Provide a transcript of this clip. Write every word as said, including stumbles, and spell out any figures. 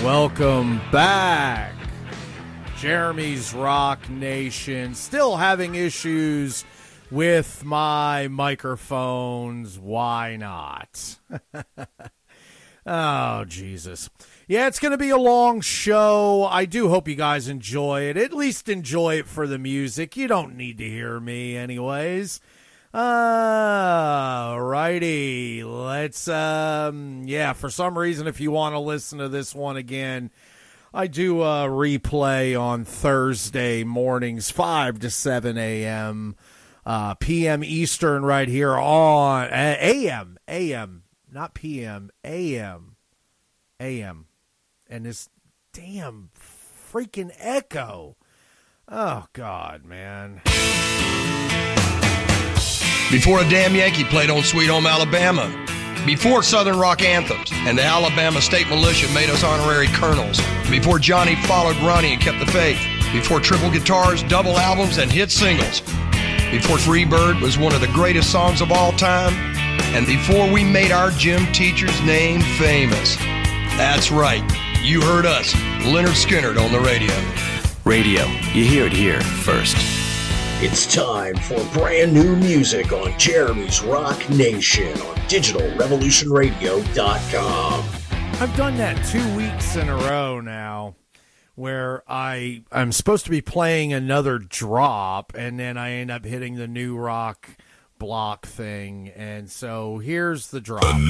Welcome back. Jeremy's Rock Nation. Still having issues with my microphones. Why not? Oh, Jesus. Yeah, it's going to be a long show. I do hope you guys enjoy it. At least enjoy it for the music. You don't need to hear me anyways. Uh, righty. Let's, um, yeah, for some reason, if you want to listen to this one again, I do a replay on Thursday mornings, five to seven a.m., uh, P M Eastern right here on uh, A M, A M, not P M, A M, A M. And this damn freaking echo. Oh, God, man. Before a damn Yankee played on Sweet Home Alabama. Before Southern rock anthems and the Alabama State Militia made us honorary colonels. Before Johnny followed Ronnie and kept the faith. Before triple guitars, double albums, and hit singles. Before Free Bird was one of the greatest songs of all time. And before we made our gym teacher's name famous. That's right. You heard us, Leonard Skinner, on the radio. Radio. You hear it here first. It's time for brand new music on Jeremy's Rock Nation on digital revolution radio dot com. I've done that two weeks in a row now where I, I'm supposed to be playing another drop and then I end up hitting the new rock block thing. And so here's the drop. The